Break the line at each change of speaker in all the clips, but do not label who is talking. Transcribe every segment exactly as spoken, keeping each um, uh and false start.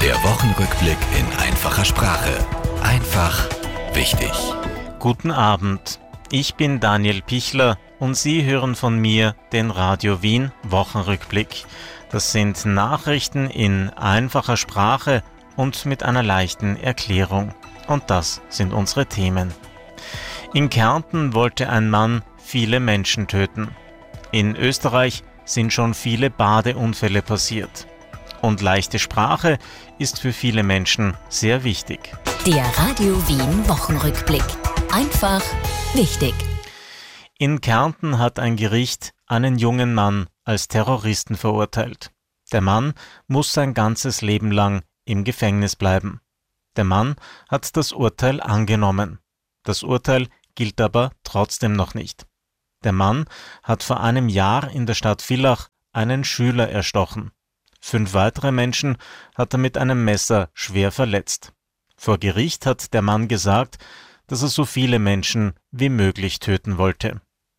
Der Wochenrückblick in einfacher Sprache. Einfach wichtig.
Guten Abend, ich bin Daniel Pichler und Sie hören von mir den Radio Wien Wochenrückblick. Das sind Nachrichten in einfacher Sprache und mit einer leichten Erklärung. Und das sind unsere Themen. In Kärnten wollte ein Mann viele Menschen töten. In Österreich sind schon viele Badeunfälle passiert. Und leichte Sprache ist für viele Menschen sehr wichtig.
Der Radio Wien Wochenrückblick. Einfach wichtig.
In Kärnten hat ein Gericht einen jungen Mann als Terroristen verurteilt. Der Mann muss sein ganzes Leben lang im Gefängnis bleiben. Der Mann hat das Urteil angenommen. Das Urteil gilt aber trotzdem noch nicht. Der Mann hat vor einem Jahr in der Stadt Villach einen Schüler erstochen. Fünf weitere Menschen hat er mit einem Messer schwer verletzt. Vor Gericht hat der Mann gesagt, dass er so viele Menschen wie möglich töten wollte.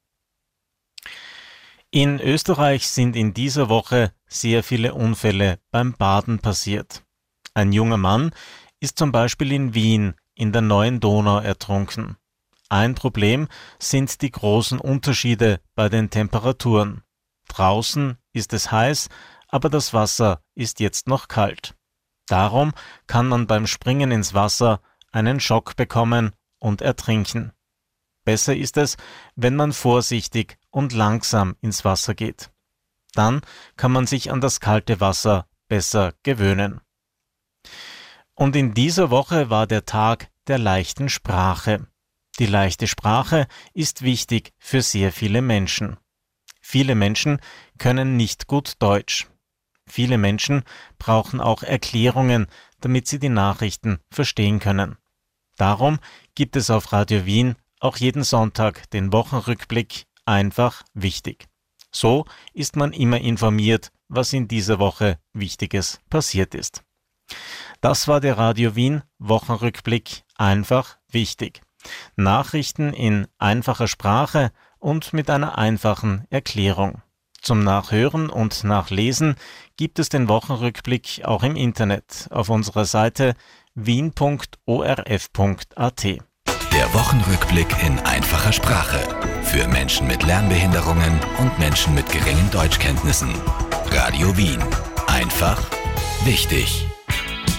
In Österreich sind in dieser Woche sehr viele Unfälle beim Baden passiert. Ein junger Mann ist zum Beispiel in Wien in der Neuen Donau ertrunken. Ein Problem sind die großen Unterschiede bei den Temperaturen. Draußen ist es heiß, aber das Wasser ist jetzt noch kalt. Darum kann man beim Springen ins Wasser einen Schock bekommen und ertrinken. Besser ist es, wenn man vorsichtig und langsam ins Wasser geht. Dann kann man sich an das kalte Wasser besser gewöhnen. Und in dieser Woche war der Tag der leichten Sprache. Die leichte Sprache ist wichtig für sehr viele Menschen. Viele Menschen können nicht gut Deutsch. Viele Menschen brauchen auch Erklärungen, damit sie die Nachrichten verstehen können. Darum gibt es auf Radio Wien auch jeden Sonntag den Wochenrückblick einfach wichtig. So ist man immer informiert, was in dieser Woche Wichtiges passiert ist. Das war der Radio Wien Wochenrückblick einfach wichtig. Nachrichten in einfacher Sprache und mit einer einfachen Erklärung. Zum Nachhören und Nachlesen gibt es den Wochenrückblick auch im Internet auf unserer Seite wien punkt o r f punkt a t.
Der Wochenrückblick in einfacher Sprache. Für Menschen mit Lernbehinderungen und Menschen mit geringen Deutschkenntnissen. Radio Wien. Einfach wichtig.